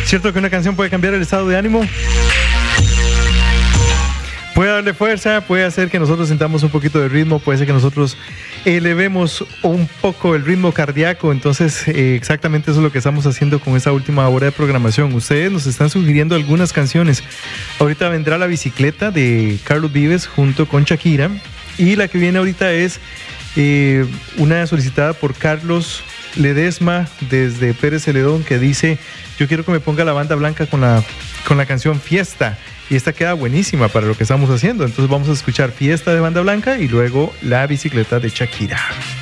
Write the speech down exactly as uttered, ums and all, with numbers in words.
¿Cierto que una canción puede cambiar el estado de ánimo? Puede darle fuerza, puede hacer que nosotros sintamos un poquito de ritmo, puede ser que nosotros elevemos un poco el ritmo cardíaco. Entonces, eh, exactamente eso es lo que estamos haciendo con esta última hora de programación. Ustedes nos están sugiriendo algunas canciones. Ahorita vendrá La Bicicleta de Carlos Vives junto con Shakira. Y la que viene ahorita es eh, una solicitada por Carlos Ledesma desde Pérez Celedón, que dice: yo quiero que me ponga la banda blanca con la, con la canción Fiesta. Y esta queda buenísima para lo que estamos haciendo. Entonces vamos a escuchar Fiesta de Banda Blanca y luego La Bicicleta de Shakira.